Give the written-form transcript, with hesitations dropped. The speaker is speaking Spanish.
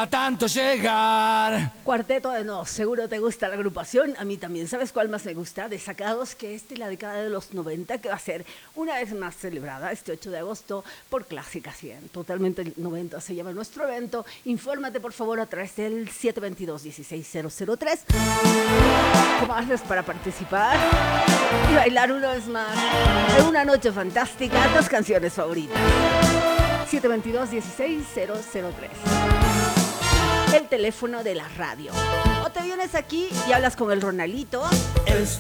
cuesta tanto llegar. Cuarteto de Nos, seguro te gusta la agrupación, a mí también. ¿Sabes cuál más me gusta? Desacados, que es de la década de los 90, que va a ser una vez más celebrada este 8 de agosto por Clásica 100. Totalmente 90 se llama nuestro evento. Infórmate por favor a través del 722-16003. ¿Cómo haces para participar y bailar una vez más en una noche fantástica? Tus canciones favoritas. 722-16003. El teléfono de la radio. O te vienes aquí y hablas con el Ronalito. Es